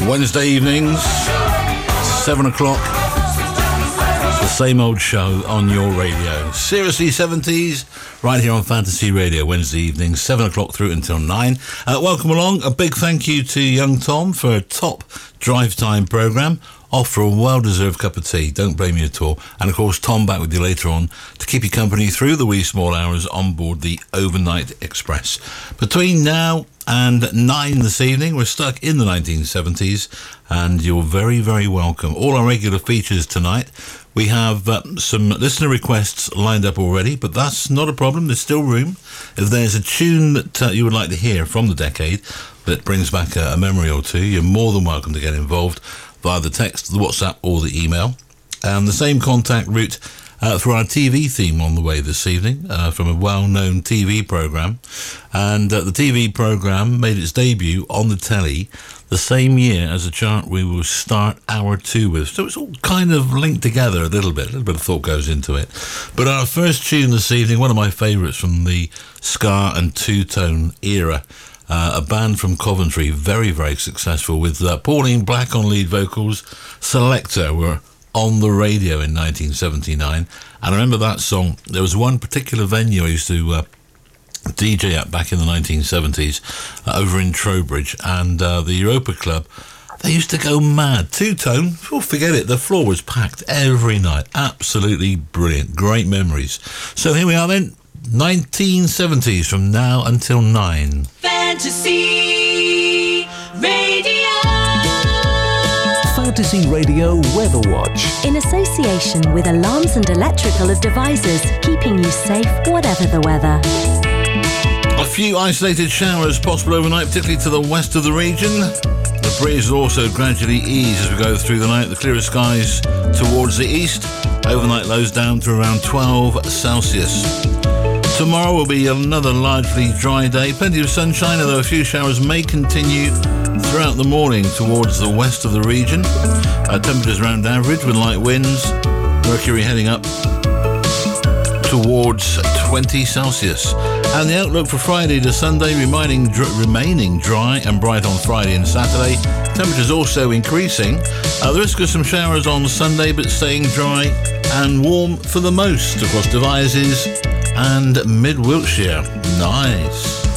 Wednesday evenings, 7 o'clock. It's the same old show on your radio. Seriously 70s, right here on Fantasy Radio, Wednesday evenings, 7 o'clock through until 9. Welcome along. A big thank you to young Tom for a top drive time programme. Off for a well-deserved cup of tea. Don't blame you at all. And, of course, Tom back with you later on to keep you company through the wee small hours on board the Overnight Express. Between now and 9 this evening, we're stuck in the 1970s, and you're very, very welcome. All our regular features tonight. We have some listener requests lined up already, but that's not a problem. There's still room. If there's a tune that you would like to hear from the decade that brings back a memory or two, you're more than welcome to get involved via the text, the WhatsApp or the email. And the same contact route for our TV theme on the way this evening from a well-known TV programme. And the TV programme made its debut on the telly the same year as the chart we will start hour 2 with. So it's all kind of linked together a little bit of thought goes into it. But our first tune this evening, one of my favourites from the ska and two-tone era, a band from Coventry, very, very successful, with Pauline Black on lead vocals. Selector were on the radio in 1979, and I remember that song. There was one particular venue I used to DJ at back in the 1970s over in Trowbridge, and the Europa Club, they used to go mad. Two-tone, forget it, the floor was packed every night. Absolutely brilliant, great memories. So here we are then, 1970s from now until 9. Fantasy Radio. Fantasy Radio Weather Watch. In association with Alarms and Electrical Devices, keeping you safe whatever the weather. A few isolated showers possible overnight, particularly to the west of the region. The breeze will also gradually ease as we go through the night. The clearer skies towards the east. Overnight lows down to around 12 Celsius. Tomorrow will be another largely dry day. Plenty of sunshine, although a few showers may continue throughout the morning towards the west of the region. Temperatures around average with light winds. Mercury heading up towards 20 Celsius. And the outlook for Friday to Sunday remaining dry and bright on Friday and Saturday. Temperatures also increasing. The risk of some showers on Sunday, but staying dry and warm for the most across Devizes and Mid Wiltshire. Nice.